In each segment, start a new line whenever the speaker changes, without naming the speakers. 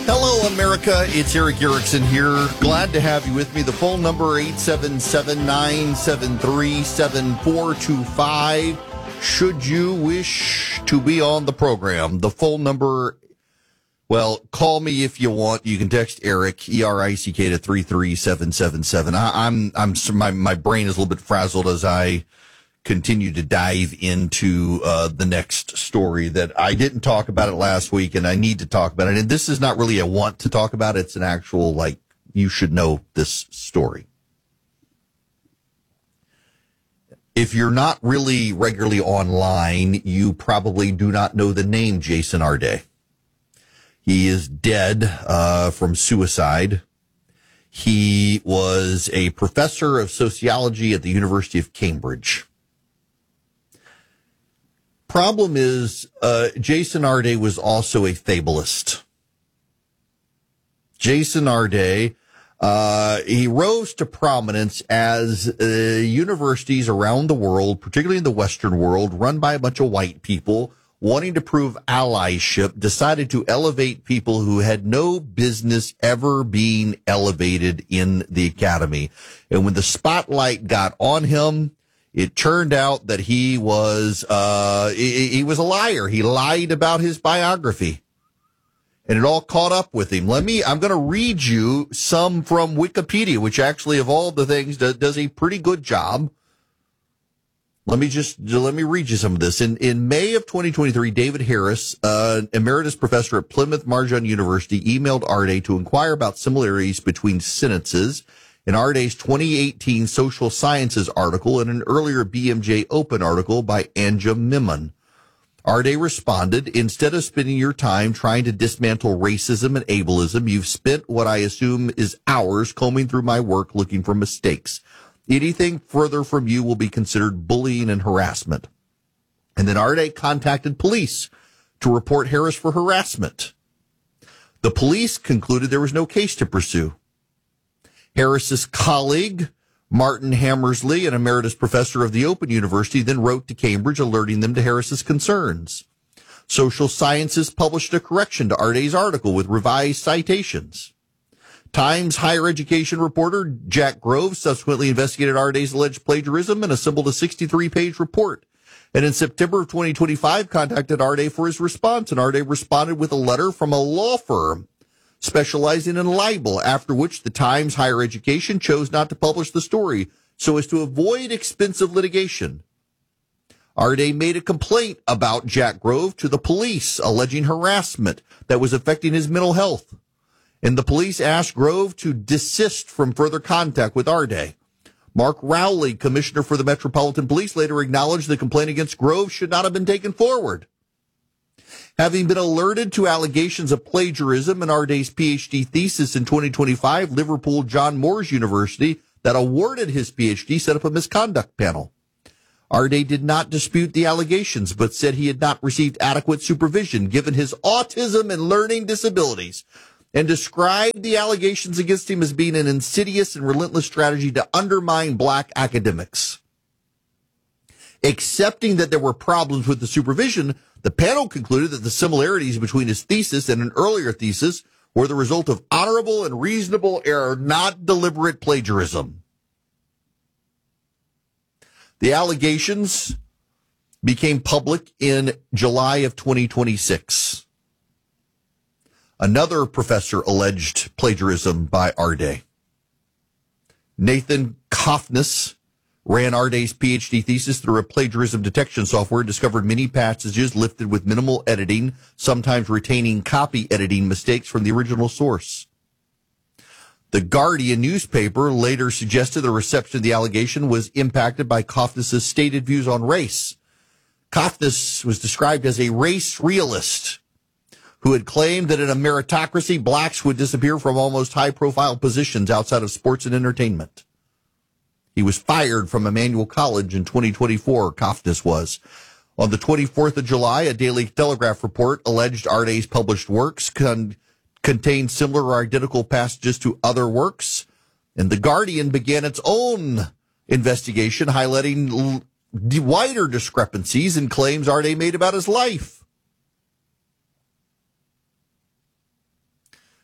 Hello, America. It's Eric Erickson here. Glad to have you with me. The phone number, 877-973-7425. Should you wish to be on the program, the phone number, well, call me if you want. You can text Eric, E-R-I-C-K, to 33777. My brain is a little bit frazzled as I continue to dive into the next story that I didn't talk about it last week, and I need to talk about it. And this is not really a want to talk about it. It's an actual, like, you should know this story. If you're not really regularly online, you probably do not know the name Jason Arde. He is dead from suicide. He was a professor of sociology at the University of Cambridge. Problem is, Jason Arde was also a fabulist. Jason Arde, he rose to prominence as universities around the world, particularly in the Western world, run by a bunch of white people, wanting to prove allyship, decided to elevate people who had no business ever being elevated in the academy. And when the spotlight got on him, it turned out that he was a liar. He lied about his biography, and it all caught up with him. I'm going to read you some from Wikipedia, which actually, of all the things, does a pretty good job. Let me read you some of this. In May of 2023, David Harris, emeritus professor at Plymouth Marjon University, emailed Arde to inquire about similarities between sentences in Arde's 2018 Social Sciences article and an earlier BMJ Open article by Anja Mimon. Arde responded, instead of spending your time trying to dismantle racism and ableism, you've spent what I assume is hours combing through my work looking for mistakes. Anything further from you will be considered bullying and harassment. And then Arde contacted police to report Harris for harassment. The police concluded there was no case to pursue. Harris's colleague, Martin Hammersley, an emeritus professor of the Open University, then wrote to Cambridge alerting them to Harris's concerns. Social Sciences published a correction to Arde's article with revised citations. Times higher education reporter Jack Grove subsequently investigated Arde's alleged plagiarism and assembled a 63-page report. And in September of 2025, contacted Arde for his response, and Arde responded with a letter from a law firm specializing in libel, after which the Times Higher Education chose not to publish the story so as to avoid expensive litigation. Arde made a complaint about Jack Grove to the police, alleging harassment that was affecting his mental health. And the police asked Grove to desist from further contact with Arde. Mark Rowley, commissioner for the Metropolitan Police, later acknowledged the complaint against Grove should not have been taken forward. Having been alerted to allegations of plagiarism in Arde's PhD thesis in 2025, Liverpool John Moores University, that awarded his PhD, set up a misconduct panel. Arde did not dispute the allegations, but said he had not received adequate supervision given his autism and learning disabilities, and described the allegations against him as being an insidious and relentless strategy to undermine black academics. Accepting that there were problems with the supervision, the panel concluded that the similarities between his thesis and an earlier thesis were the result of honorable and reasonable error, not deliberate plagiarism. The allegations became public in July of 2026. Another professor alleged plagiarism by Arde. Nathan Kofnes ran Arde's PhD thesis through a plagiarism detection software, discovered many passages lifted with minimal editing, sometimes retaining copy editing mistakes from the original source. The Guardian newspaper later suggested the reception of the allegation was impacted by Kofnes' stated views on race. Kofnes was described as a race realist who had claimed that in a meritocracy, blacks would disappear from almost high-profile positions outside of sports and entertainment. He was fired from Emmanuel College in 2024, Kofnes was. On the 24th of July, a Daily Telegraph report alleged Arde's published works contained similar or identical passages to other works, and The Guardian began its own investigation highlighting wider discrepancies in claims Arde made about his life.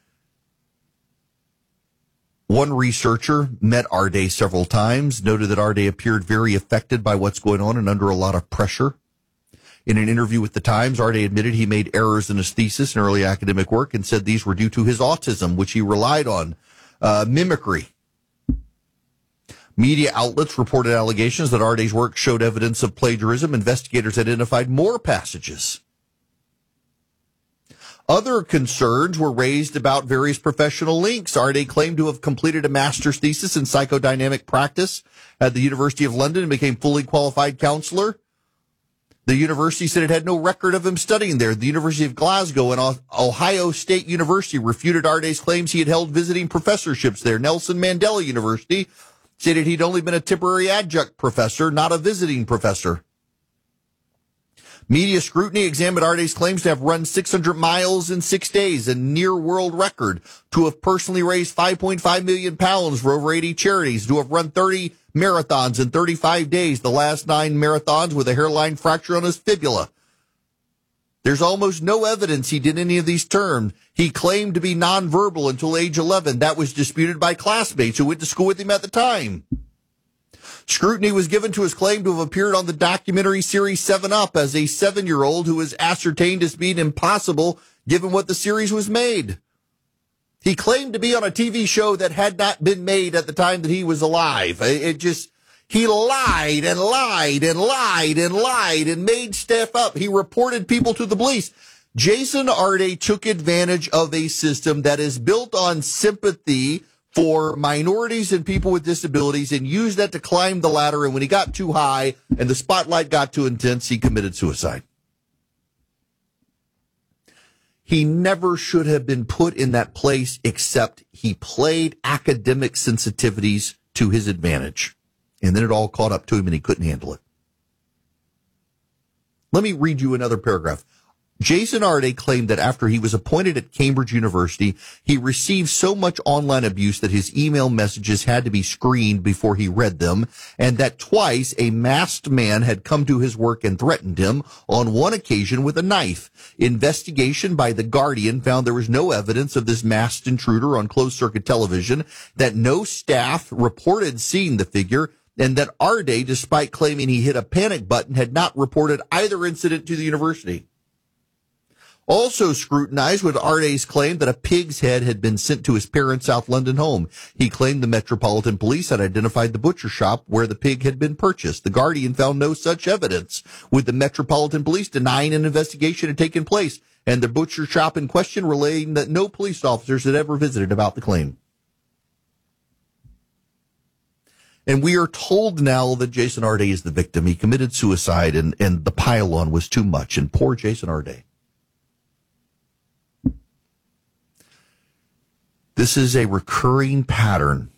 One researcher met Arday several times, noted that Arday appeared very affected by what's going on and under a lot of pressure. In an interview with The Times, Arday admitted he made errors in his thesis and early academic work and said these were due to his autism, which he relied on, mimicry. Media outlets reported allegations that Arday's work showed evidence of plagiarism. Investigators identified more passages. Other concerns were raised about various professional links. Arday claimed to have completed a master's thesis in psychodynamic practice at the University of London and became fully qualified counselor. The university said it had no record of him studying there. The University of Glasgow and Ohio State University refuted Arday's claims he had held visiting professorships there. Nelson Mandela University stated he'd only been a temporary adjunct professor, not a visiting professor. Media scrutiny examined Arday's claims to have run 600 miles in 6 days, a near world record, to have personally raised £5.5 million for over 80 charities, to have run 30 marathons in 35 days, the last 9 marathons with a hairline fracture on his fibula. There's almost no evidence he did any of these terms. He claimed to be nonverbal until age 11. That was disputed by classmates who went to school with him at the time. Scrutiny was given to his claim to have appeared on the documentary series 7 Up as a 7-year-old who was ascertained as being impossible given what the series was made. He claimed to be on a TV show that had not been made at the time that he was alive. He lied and lied and lied and lied and made stuff up. He reported people to the police. Jason Arday took advantage of a system that is built on sympathy for minorities and people with disabilities and used that to climb the ladder. And when he got too high and the spotlight got too intense, he committed suicide. He never should have been put in that place, except he played academic sensitivities to his advantage. And then it all caught up to him and he couldn't handle it. Let me read you another paragraph. Jason Arday claimed that after he was appointed at Cambridge University, he received so much online abuse that his email messages had to be screened before he read them, and that twice a masked man had come to his work and threatened him, on one occasion with a knife. Investigation by The Guardian found there was no evidence of this masked intruder on closed-circuit television, that no staff reported seeing the figure, and that Arday, despite claiming he hit a panic button, had not reported either incident to the university. Also scrutinized was Arday's claim that a pig's head had been sent to his parents' South London home. He claimed the Metropolitan Police had identified the butcher shop where the pig had been purchased. The Guardian found no such evidence, with the Metropolitan Police denying an investigation had taken place, and the butcher shop in question relaying that no police officers had ever visited about the claim. And we are told now that Jason Arday is the victim. He committed suicide, and the pile-on was too much. And poor Jason Arday. This is a recurring pattern.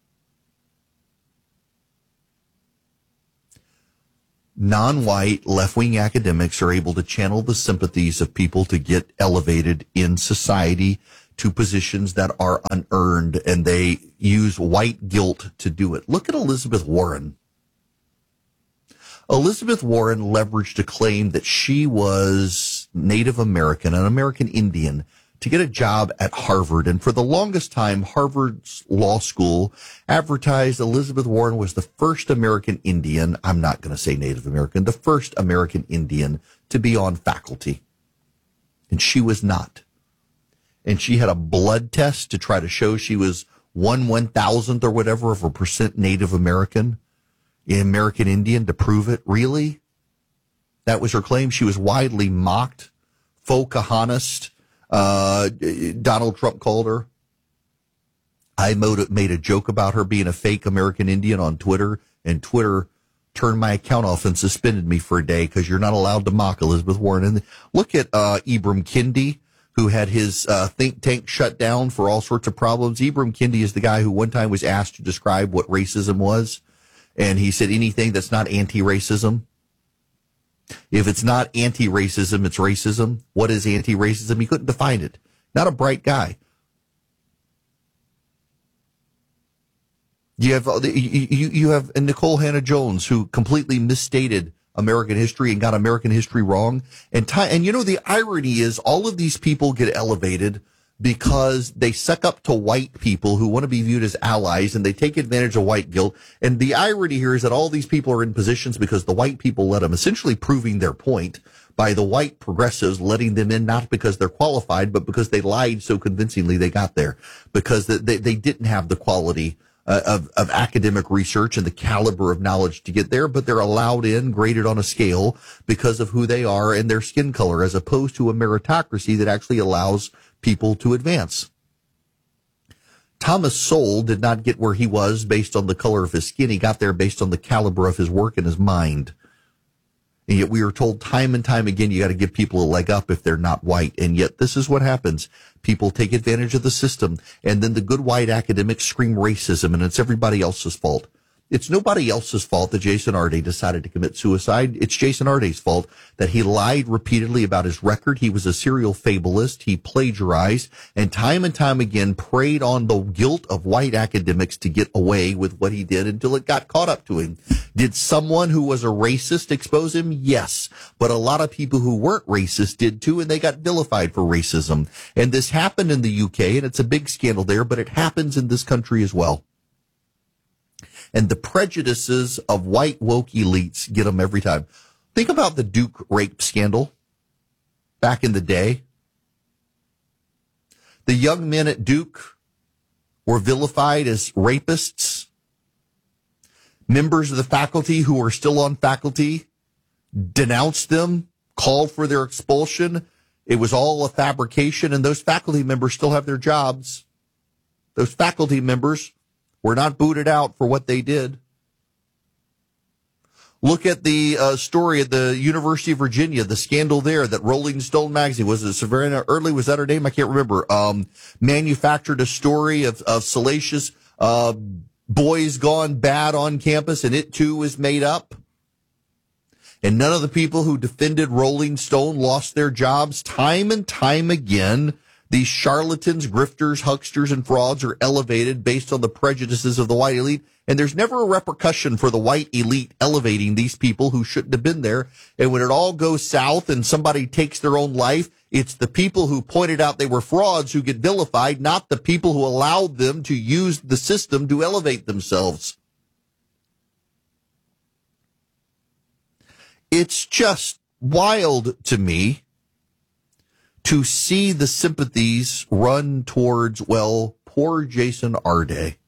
Non-white, left-wing academics are able to channel the sympathies of people to get elevated in society to positions that are unearned, and they use white guilt to do it. Look at Elizabeth Warren. Elizabeth Warren leveraged a claim that she was Native American, an American Indian, to get a job at Harvard. And for the longest time, Harvard's law school advertised Elizabeth Warren was the first American Indian, I'm not going to say Native American, the first American Indian to be on faculty. And she was not. And she had a blood test to try to show she was 1/1000th or whatever of a percent Native American, American Indian, to prove it. Really? That was her claim. She was widely mocked. Faux Kahanist, Donald Trump called her. I made a joke about her being a fake American Indian on Twitter, and Twitter turned my account off and suspended me for a day because you're not allowed to mock Elizabeth Warren. And look at Ibram Kendi, who had his think tank shut down for all sorts of problems. Ibram Kendi is the guy who one time was asked to describe what racism was, and he said anything that's not anti-racism. If it's not anti-racism, it's racism. What is anti-racism? He couldn't define it. Not a bright guy. You have Nicole Hannah-Jones, who completely misstated American history and got American history wrong. And you know, the irony is all of these people get elevated because they suck up to white people who want to be viewed as allies, and they take advantage of white guilt. And the irony here is that all these people are in positions because the white people let them, essentially proving their point by the white progressives letting them in, not because they're qualified, but because they lied so convincingly they got there, because they didn't have the quality of academic research and the caliber of knowledge to get there, but they're allowed in, graded on a scale because of who they are and their skin color, as opposed to a meritocracy that actually allows people to advance. Thomas Sowell did not get where he was based on the color of his skin. He got there based on the caliber of his work and his mind. And yet we are told time and time again, you got to give people a leg up if they're not white. And yet this is what happens. People take advantage of the system, and then the good white academics scream racism, and it's everybody else's fault. It's nobody else's fault that Jason Arde decided to commit suicide. It's Jason Arde's fault that he lied repeatedly about his record. He was a serial fabulist. He plagiarized and time again preyed on the guilt of white academics to get away with what he did until it got caught up to him. Did someone who was a racist expose him? Yes. But a lot of people who weren't racist did too, and they got vilified for racism. And this happened in the UK, and it's a big scandal there, but it happens in this country as well. And the prejudices of white woke elites get them every time. Think about the Duke rape scandal back in the day. The young men at Duke were vilified as rapists. Members of the faculty who are still on faculty denounced them, called for their expulsion. It was all a fabrication, and those faculty members still have their jobs. Those faculty members were not booted out for what they did. Look at the story at the University of Virginia, the scandal there that Rolling Stone magazine, was it Savannah Early? Was that her name? I can't remember. Manufactured a story of salacious boys gone bad on campus, and it too was made up. And none of the people who defended Rolling Stone lost their jobs. Time and time again, these charlatans, grifters, hucksters, and frauds are elevated based on the prejudices of the white elite. And there's never a repercussion for the white elite elevating these people who shouldn't have been there. And when it all goes south and somebody takes their own life, it's the people who pointed out they were frauds who get vilified, not the people who allowed them to use the system to elevate themselves. It's just wild to me to see the sympathies run towards, well, poor Jason Arde,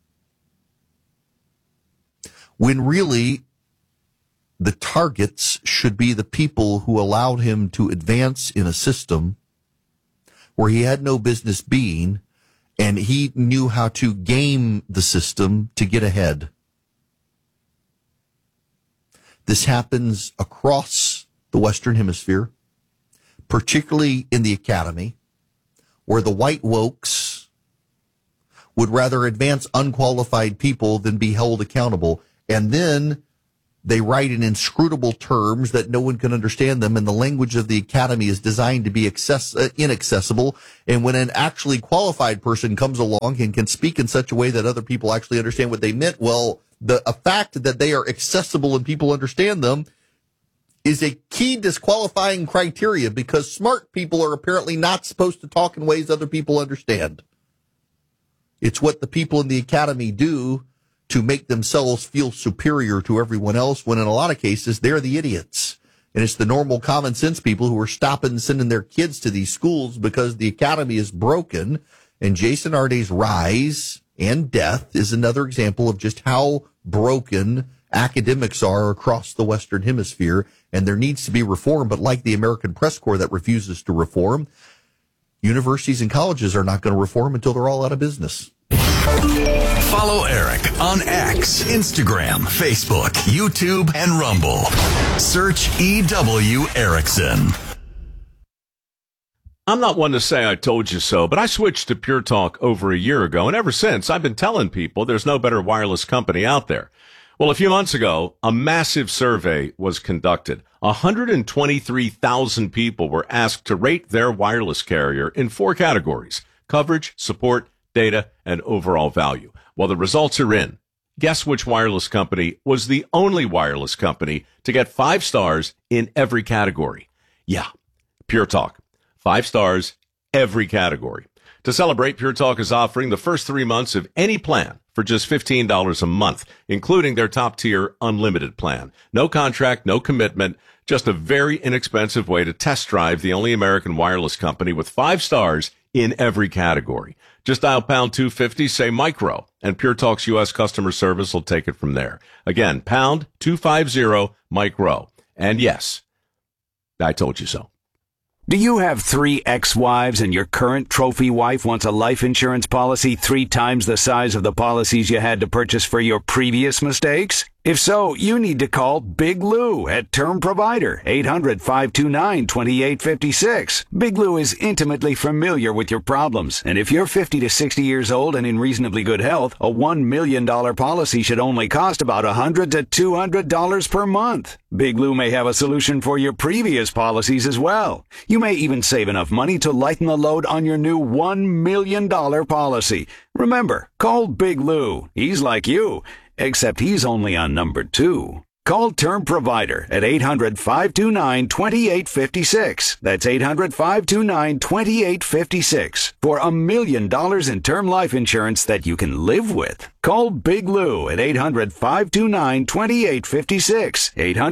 when really the targets should be the people who allowed him to advance in a system where he had no business being, and he knew how to game the system to get ahead. This happens across the Western Hemisphere, particularly in the academy, where the white wokes would rather advance unqualified people than be held accountable. And then they write in inscrutable terms that no one can understand them, and the language of the academy is designed to be inaccessible. And when an actually qualified person comes along and can speak in such a way that other people actually understand what they meant, well, a fact that they are accessible and people understand them is a key disqualifying criteria, because smart people are apparently not supposed to talk in ways other people understand. It's what the people in the academy do to make themselves feel superior to everyone else, when in a lot of cases they're the idiots. And it's the normal common sense people who are stopping and sending their kids to these schools because the academy is broken. And Jason Arde's rise and death is another example of just how broken academics are across the Western Hemisphere, and there needs to be reform. But like the American Press Corps that refuses to reform, universities and colleges are not going to reform until they're all out of business.
Follow Eric on X, Instagram, Facebook, YouTube, and Rumble. Search EW Erickson.
I'm not one to say I told you so, but I switched to Pure Talk over a year ago, and ever since I've been telling people there's no better wireless company out there. Well, a few months ago, a massive survey was conducted. 123,000 people were asked to rate their wireless carrier in 4 categories: coverage, support, data, and overall value. Well, the results are in. Guess which wireless company was the only wireless company to get 5 stars in every category? Yeah, Pure Talk. 5 stars, every category. To celebrate, Pure Talk is offering the first 3 months of any plan for just $15 a month, including their top-tier unlimited plan. No contract, no commitment, just a very inexpensive way to test drive the only American wireless company with 5 stars in every category. Just dial pound 250, say micro, and Pure Talk's U.S. customer service will take it from there. Again, pound 250 micro. And yes, I told you so.
Do you have 3 ex-wives and your current trophy wife wants a life insurance policy 3 times the size of the policies you had to purchase for your previous mistakes? If so, you need to call Big Lou at Term Provider, 800-529-2856. Big Lou is intimately familiar with your problems, and if you're 50 to 60 years old and in reasonably good health, a $1 million policy should only cost about $100 to $200 per month. Big Lou may have a solution for your previous policies as well. You may even save enough money to lighten the load on your new $1 million policy. Remember, call Big Lou. He's like you, except he's only on number 2. Call Term Provider at 800-529-2856. That's 800-529-2856 for $1 million in term life insurance that you can live with. Call Big Lou at 800-529-2856.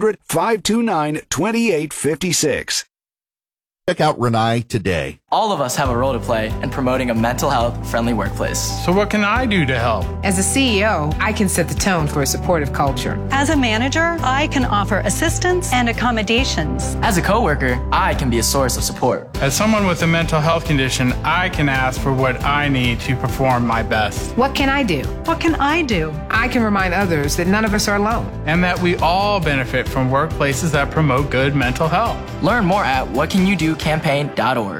800-529-2856.
Check out Renai today.
All of us have a role to play in promoting a mental health friendly workplace.
So what can I do to help?
As a CEO, I can set the tone for a supportive culture.
As a manager, I can offer assistance and accommodations.
As a coworker, I can be a source of support.
As someone with a mental health condition, I can ask for what I need to perform my best.
What can I do?
What can I do?
I can remind others that none of us are alone.
And that we all benefit from workplaces that promote good mental health.
Learn more at whatcanyoudocampaign.org.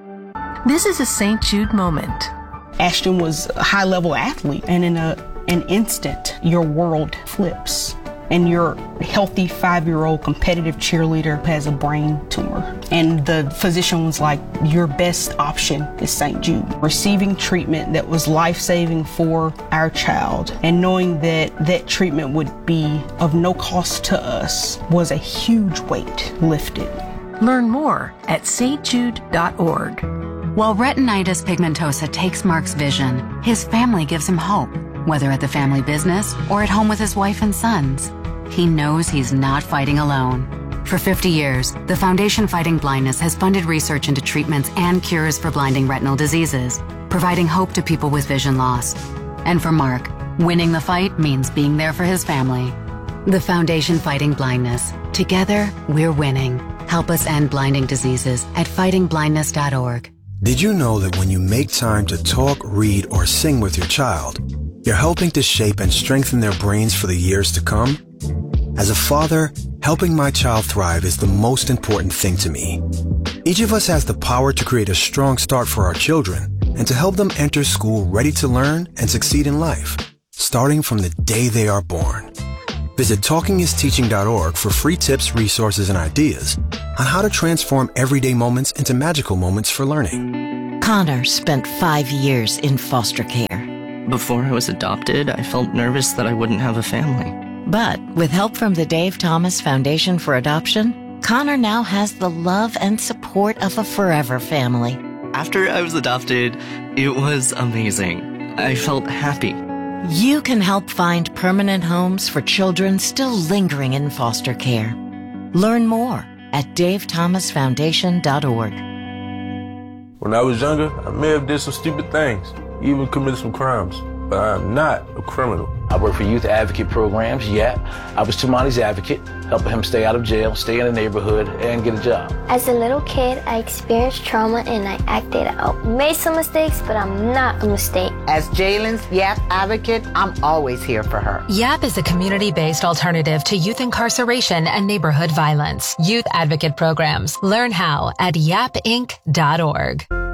This is a St. Jude moment.
Ashton was a high-level athlete, and in an instant, your world flips. And your healthy 5-year-old competitive cheerleader has a brain tumor. And the physician was like, your best option is St. Jude. Receiving treatment that was life-saving for our child and knowing that that treatment would be of no cost to us was a huge weight lifted.
Learn more at stjude.org.
While retinitis pigmentosa takes Mark's vision, his family gives him hope, whether at the family business or at home with his wife and sons. He knows he's not fighting alone. For 50 years, the Foundation Fighting Blindness has funded research into treatments and cures for blinding retinal diseases, providing hope to people with vision loss. And for Mark, winning the fight means being there for his family. The Foundation Fighting Blindness. Together, we're winning. Help us end blinding diseases at fightingblindness.org.
Did you know that when you make time to talk, read, or sing with your child, you're helping to shape and strengthen their brains for the years to come? As a father, helping my child thrive is the most important thing to me. Each of us has the power to create a strong start for our children and to help them enter school ready to learn and succeed in life, starting from the day they are born. Visit TalkingIsTeaching.org for free tips, resources, and ideas on how to transform everyday moments into magical moments for learning.
Connor spent 5 years in foster care.
Before I was adopted, I felt nervous that I wouldn't have a family.
But with help from the Dave Thomas Foundation for Adoption, Connor now has the love and support of a forever family.
After I was adopted, it was amazing. I felt happy.
You can help find permanent homes for children still lingering in foster care. Learn more at davethomasfoundation.org.
When I was younger, I may have did some stupid things, even committed some crimes, but I am not a criminal.
I work for youth advocate programs, YAP. I was Tumani's advocate, helping him stay out of jail, stay in the neighborhood, and get a job.
As a little kid, I experienced trauma and I acted out. Made some mistakes, but I'm not a mistake.
As Jalen's YAP advocate, I'm always here for her.
YAP is a community-based alternative to youth incarceration and neighborhood violence. Youth advocate programs. Learn how at yapinc.org.